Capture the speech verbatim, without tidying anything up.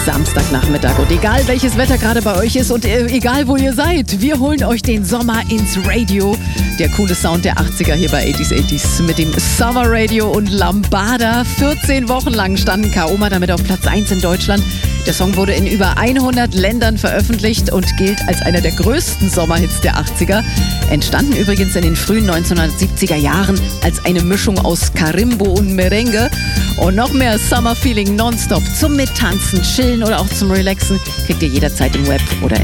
Samstagnachmittag. Und egal welches Wetter gerade bei euch ist und äh, egal wo ihr seid, wir holen euch den Sommer ins Radio. Der coole Sound der achtziger hier bei achtziger achtziger mit dem Summer Radio und Lambada. vierzehn Wochen lang standen Kaoma damit auf Platz eins in Deutschland. Der Song wurde in über hundert Ländern veröffentlicht und gilt als einer der größten Sommerhits der achtziger. Entstanden übrigens in den frühen neunzehnhundertsiebziger Jahren als eine Mischung aus Karimbo und Merengue. Und noch mehr Summer Feeling nonstop zum Mittanzen, Chillen oder auch zum Relaxen kriegt ihr jederzeit im Web oder in